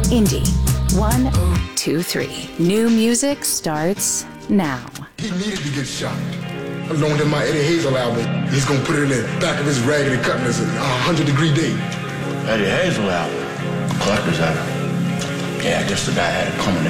Indie 1, 2, 3. New music starts now. He needed to get shot. Along with my Eddie Hazel album, he's gonna put it in the back of his Raggedy Cutlass, 100-degree day. Eddie Hazel album? Collector's item. Yeah, I guess the guy had it coming